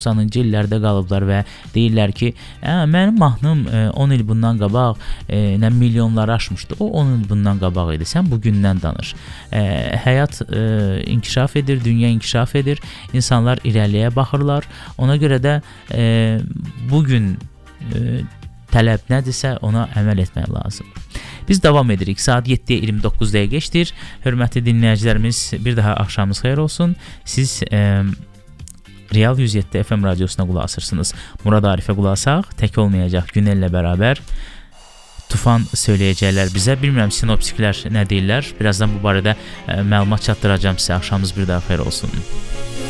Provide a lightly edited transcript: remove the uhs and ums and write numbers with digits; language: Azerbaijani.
90-cı illərdə qalıblar və deyirlər ki, mənim mahnım 10 il bundan qabaq milyonları aşmışdı. O 10 il bundan qabaq idi. Sən bugündən danış. Həyat inkişaf edir, dünya inkişaf edir. İnsanlar irəliyə baxırlar. Ona görə də bugün tələb nədirsə ona əməl etmək lazımdır. Biz davam edirik. Saat 7-yə 29 dəqiqə keçdir. Hörmətli dinləyicilərimiz, bir daha axşamınız xeyir olsun. Siz Real 107 FM radiosuna qulaq asırsınız. Murad Arifə qulaq asaq, tək olmayacaq Günellə bərabər. Tufan söyləyəcəklər bizə. Bilmirəm sinoptiklər nə deyirlər. Birazdan bu barədə məlumat çatdıracağam sizə. Axşamınız bir daha xeyir olsun.